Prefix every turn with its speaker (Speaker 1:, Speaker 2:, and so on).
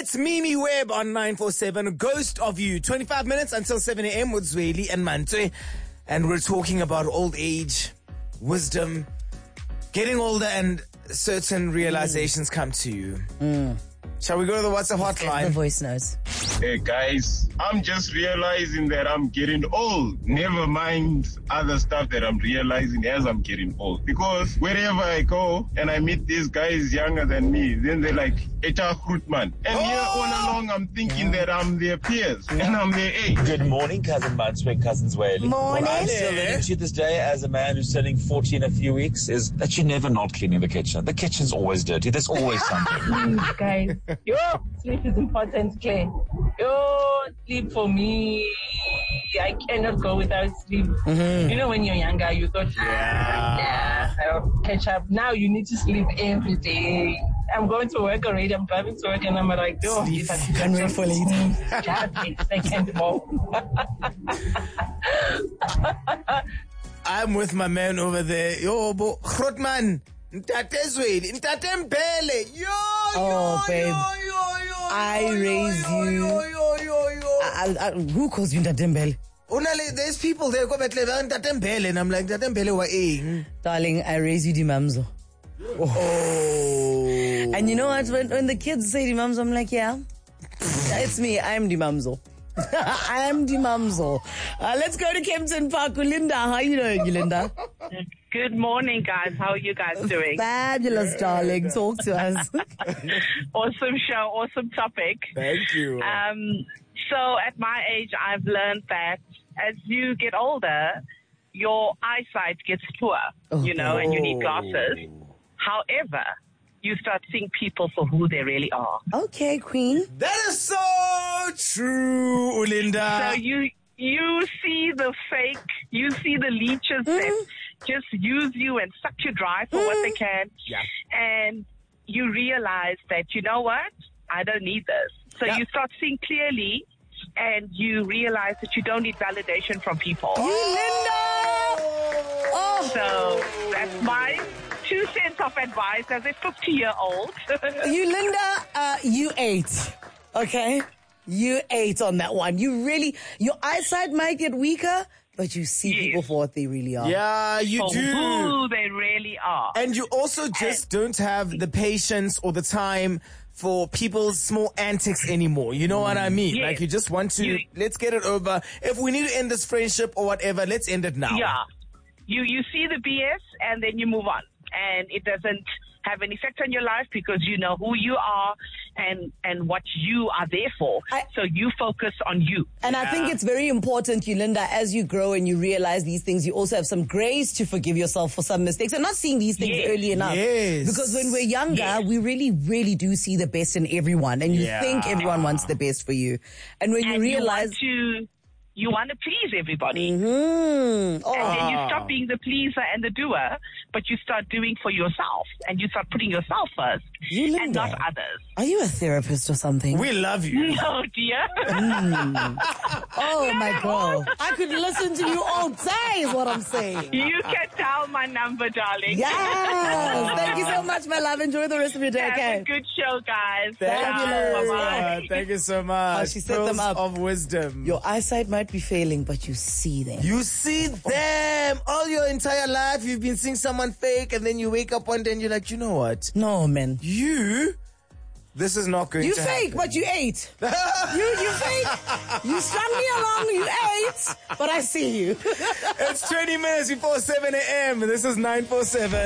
Speaker 1: It's Mimi Webb on 947, Ghost of You. 25 minutes until 7 a.m. with Zweli and Mantwe. And we're talking about old age, wisdom, getting older, and certain realizations come to you. Shall we go to the WhatsApp hotline?
Speaker 2: The voice notes.
Speaker 3: Hey guys, I'm just realizing that I'm getting old. Never mind other stuff that I'm realizing as I'm getting old. Because wherever I go and I meet these guys younger than me, then they're like, Eta Grootman. And here all along I'm thinking that I'm their peers and I'm their age.
Speaker 4: Good morning, Cousin Mantwe, Cousin Zweli.
Speaker 2: Morning.
Speaker 4: What I'm still learning to this day as a man who's turning 40 in a few weeks is that you're never not cleaning the kitchen. The kitchen's always dirty. There's always something.
Speaker 5: Guys, sleep is important, Clay. Sleep for me, I cannot go without sleep. You know, when you're younger, you thought, I'll catch up. Now you need to sleep every day. I'm going to work already. I'm driving to work and I'm like, if I
Speaker 2: Can't wait for later.
Speaker 5: just take a second more.
Speaker 1: I'm with my man over there. Yo, Grootman. Ntate Zweli. Ntate Mbele.
Speaker 2: Oh, babe. I raise you. Who calls you Ndadembele?
Speaker 1: There's people there go back Ntate Mbele, and I'm like, Ntate Mbele wa eng?
Speaker 2: Darling, I raise you Dimamzo.
Speaker 1: Oh.
Speaker 2: And you know what? When the kids say Dimamzo, I'm like, yeah, it's me. I'm Dimamzo. I am Dimamzo. Let's go to Kempton Park. Linda, how are you doing, Linda?
Speaker 6: Good morning, guys. How are you guys doing?
Speaker 2: Fabulous, darling. Talk to us.
Speaker 6: Awesome show, awesome topic.
Speaker 1: Thank you.
Speaker 6: So at my age, I've learned that as you get older, your eyesight gets poor, and you need glasses. However, you start seeing people for who they really are.
Speaker 2: Okay, Queen.
Speaker 1: That is so true, Linda.
Speaker 6: So you see the fake, you see the leeches that just use you and suck you dry for what they can.
Speaker 1: Yeah.
Speaker 6: And you realize that, you know what? I don't need this. So you start seeing clearly and you realize that you don't need validation from people.
Speaker 2: Linda! Oh.
Speaker 6: So that's my 2 cents of advice as a 50-year-old.
Speaker 2: You, Linda, you ate. Okay? You ate on that one. You really, your eyesight might get weaker, but you see people for what they really are.
Speaker 1: Yeah, you
Speaker 6: for
Speaker 1: do.
Speaker 6: who they really are.
Speaker 1: And you also just don't have the patience or the time for people's small antics anymore. You know what I mean?
Speaker 6: Yes.
Speaker 1: Like you just want to, let's get it over. If we need to end this friendship or whatever, let's end it now.
Speaker 6: Yeah. You see the BS and then you move on. And it doesn't have an effect on your life because you know who you are and what you are there for. So you focus on you.
Speaker 2: And I think it's very important, Yolanda, as you grow and you realize these things, you also have some grace to forgive yourself for some mistakes and not seeing these things early enough.
Speaker 1: Yes.
Speaker 2: Because when we're younger, we really, really do see the best in everyone. And you think everyone wants the best for you. And when you realize...
Speaker 6: You want to please everybody.
Speaker 2: Mm-hmm.
Speaker 6: And then you stop being the pleaser and the doer, but you start doing for yourself. And you start putting yourself first and not others.
Speaker 2: Are you a therapist or something?
Speaker 1: We love you.
Speaker 6: No, dear.
Speaker 2: Oh, my God. I could listen to you all day is what I'm saying.
Speaker 6: You can dial my number, darling.
Speaker 2: Yes. Thank you so much, my love. Enjoy the rest of your day,
Speaker 6: Have
Speaker 2: okay?
Speaker 6: a good show, guys.
Speaker 1: Fabulous.
Speaker 6: Bye-bye.
Speaker 1: Thank you so much.
Speaker 2: Oh, she set them up.
Speaker 1: Of wisdom.
Speaker 2: Your eyesight might be failing, but you see them.
Speaker 1: You see them. All your entire life, you've been seeing someone fake, and then you wake up one day and you're like, you know what?
Speaker 2: No, man.
Speaker 1: This is not going
Speaker 2: You
Speaker 1: to
Speaker 2: fake,
Speaker 1: happen.
Speaker 2: but you ate. You fake. You strung me along, you ate, but I see you.
Speaker 1: It's 20 minutes before 7 a.m. This is 947.